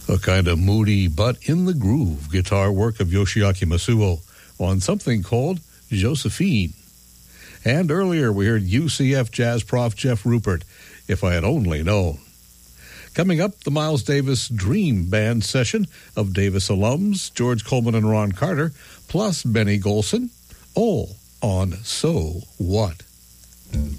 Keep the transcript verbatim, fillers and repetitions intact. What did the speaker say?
A kind of moody but in the groove guitar work of Yoshiaki Masuo on something called Josephine. And earlier we heard U C F jazz prof Jeff Rupert, If I Had Only Known. Coming up, the Miles Davis Dream Band session of Davis alums George Coleman and Ron Carter, plus Benny Golson, all on So What?